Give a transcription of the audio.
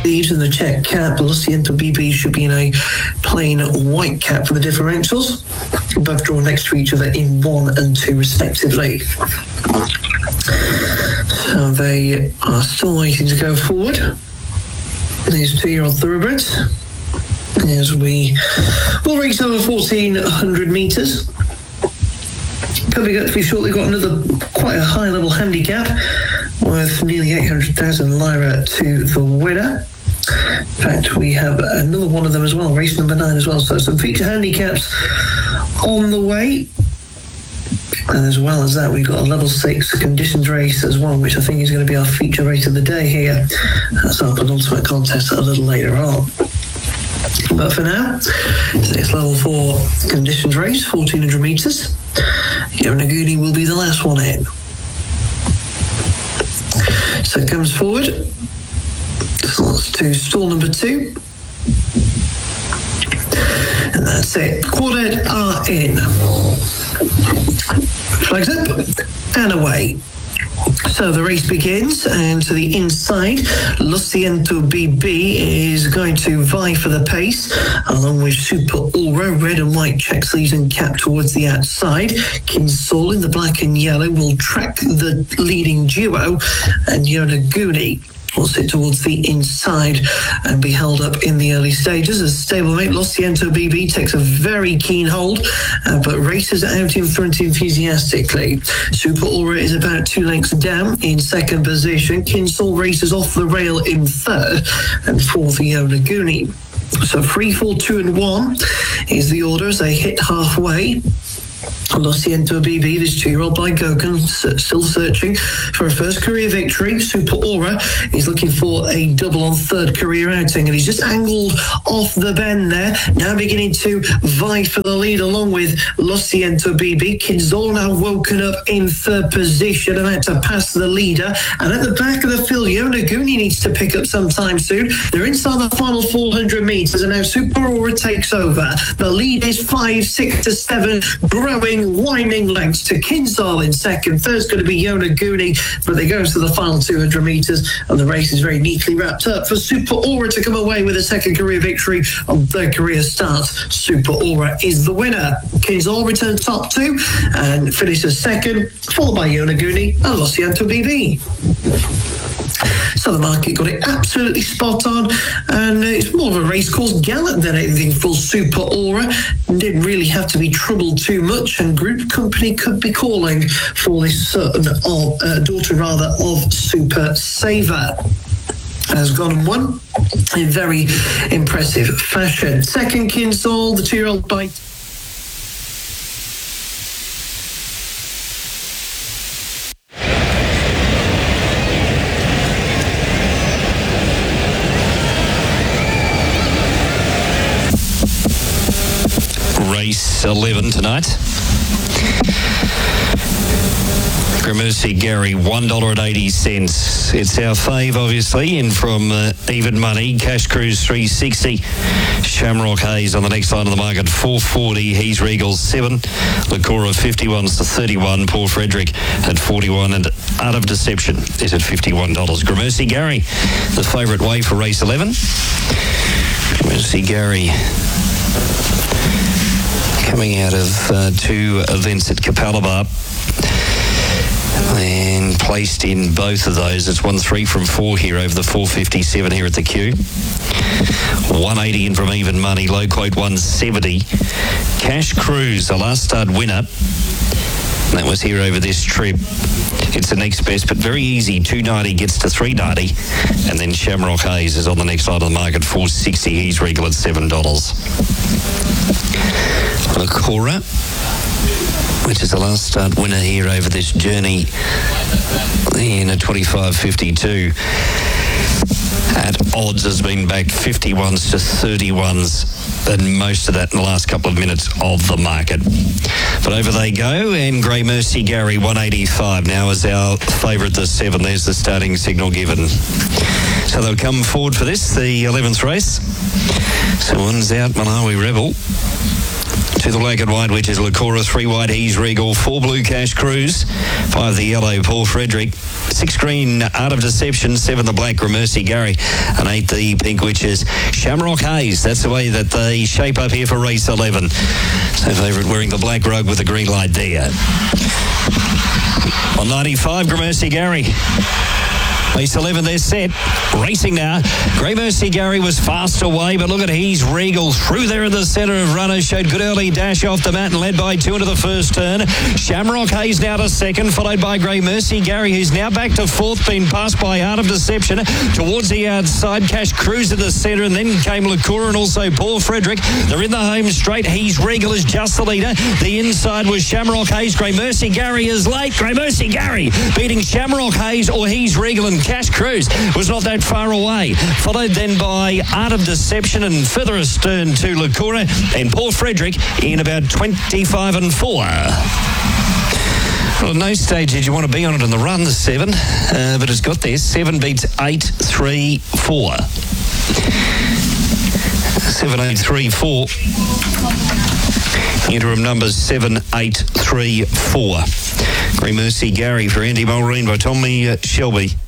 leads in the check cap. Luciento BB should be in a plain white cap for the differentials. Both drawn next to each other in 1 and 2 respectively. So they are still waiting to go forward. These 2-year-old thoroughbreds. As we will race over 1,400 metres. Coming up to be shortly, got another quite a high level handicap worth nearly 800,000 lira to the winner. In fact, we have another one of them as well, race number 9 as well. So some feature handicaps on the way. And as well as that, we've got a level 6 conditions race as well, which I think is going to be our feature race of the day here. That's our penultimate contest a little later on. But for now, it's level 4 conditions race, 1,400 metres. Yonaguni will be the last one in. So it comes forward. Slots to stall number 2. And that's it. Quartet are in. Flags up and away. So the race begins, and to the inside, Luciento BB is going to vie for the pace, along with Super Aura, red and white check sleeves and cap towards the outside. Kinsol in the black and yellow will track the leading duo, and Yonaguni will sit towards the inside and be held up in the early stages as stablemate Luciento BB takes a very keen hold, but races out in front enthusiastically. Super Aura is about 2 lengths down in second position. Kinsol races off the rail in third, and fourth Yonaguni. So 3, 4, 2 and 1 is the order as they hit halfway. Luciento BB, this 2-year-old by Gokhan, still searching for a first career victory. Super Aura is looking for a double on third career outing, and he's just angled off the bend there, now beginning to vie for the lead along with Luciento BB. Kinsol now woken up in third position, about to pass the leader, and at the back of the field, Yonaguni needs to pick up sometime soon. They're inside the final 400 metres, and now Super Aura takes over. The lead is 5, 6 to 7, growing, winding lengths to Kinsol in second. Third's going to be Yonaguni, but they go to the final 200 metres, and the race is very neatly wrapped up for Super Aura to come away with a second career victory on third career start. Super Aura is the winner. Kinsol returns top 2 and finishes second, followed by Yonaguni and Luciento BB. So the market got it absolutely spot on, and it's more of a racecourse gallop than anything for Super Aura. Didn't really have to be troubled too much, and Group Company could be calling for this son of daughter rather of Super Saver. Has gone and won in very impressive fashion. Second, Kinsol, the 2-year-old bike. Race 11 tonight. Gramercy Gary, $1.80. It's our fave, obviously, in from Even Money. Cash Cruise 360. Shamrock Hayes on the next line of the market, 440. He's Regal 7. Lacora 51s to 31. Paul Frederick at 41, and Art of Deception is at $51. Gramercy Gary, the favourite way for race 11. Gramercy Gary coming out of 2 events at Capalaba and placed in both of those. It's won 3 from 4 here over the 457 here at the Q. 180 in from Even Money, low quote 170. Cash Cruise, the last start winner. That was here over this trip. It's the next best, but very easy. 290 gets to 390. And then Shamrock Hayes is on the next side of the market, 460. He's Regal at $7. Lacora, which is the last start winner here over this journey in a 25.52. At odds has been back 51s to 31s, and most of that in the last couple of minutes of the market. But over they go, and Gramercy Gary 185 now is our favourite, the 7. There's the starting signal given. So they'll come forward for this, the 11th race. So one's out, Malawi Rebel. To the black and white, which is Lacora, 3 white, He's Regal, 4 blue, Cash Cruise, 5 the yellow, Paul Frederick, 6 green, Art of Deception, 7 the black, Gramercy Gary, and 8 the pink, which is Shamrock Haze. That's the way that they shape up here for race 11. So favourite wearing the black rug with the green light there. On 95, Gramercy Gary. Race 11, they're set. Racing now. Gramercy Gary was fast away, but look at He's Regal through there in the centre of runners. Showed good early dash off the mat and led by 2 into the first turn. Shamrock Haze now to second, followed by Gramercy Gary, who's now back to fourth, being passed by Art of Deception. Towards the outside, Cash Cruise in the centre, and then came Lacora and also Paul Frederick. They're in the home straight. He's Regal is just the leader. The inside was Shamrock Haze. Gramercy Gary is late. Gramercy Gary beating Shamrock Haze or He's Regal, and Cash Cruise was not that far away. Followed then by Art of Deception and further astern to Lacora and Paul Frederick in about 25 and 4. Well, at no stage did you want to be on it in the run, the 7, but it's got there. 7 beats 8, 3, 4. 7, 8, 3, 4. Interim numbers 7, 8, 3, 4. Gramercy Gary for Andy Mulreen by Tommy Shelby.